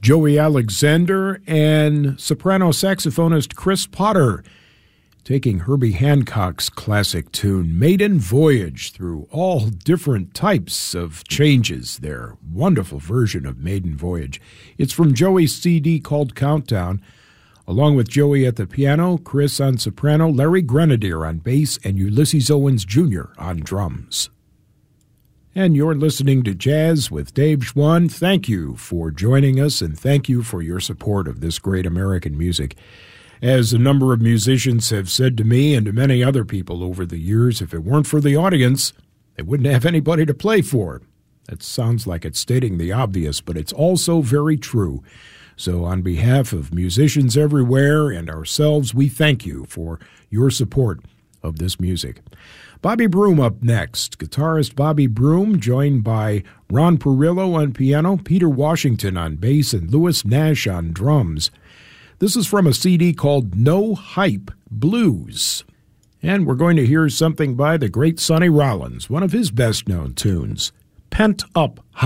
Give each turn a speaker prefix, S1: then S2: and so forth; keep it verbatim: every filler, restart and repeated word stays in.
S1: Joey Alexander and soprano saxophonist Chris Potter, taking Herbie Hancock's classic tune, Maiden Voyage, through all different types of changes. Their wonderful version of Maiden Voyage. It's from Joey's C D called Countdown, along with Joey at the piano, Chris on soprano, Larry Grenadier on bass, and Ulysses Owens Junior on drums. And you're listening to Jazz with Dave Schwann. Thank you for joining us, and thank you for your support of this great American music. As a number of musicians have said to me and to many other people over the years, if it weren't for the audience, they wouldn't have anybody to play for. That sounds like it's stating the obvious, but it's also very true. So on behalf of musicians everywhere and ourselves, we thank you for your support of this music. Bobby Broom up next. Guitarist Bobby Broom, joined by Ron Perillo on piano, Peter Washington on bass, and Louis Nash on drums. This is from a C D called No Hype Blues. And we're going to hear something by the great Sonny Rollins, one of his best-known tunes, Pent Up High.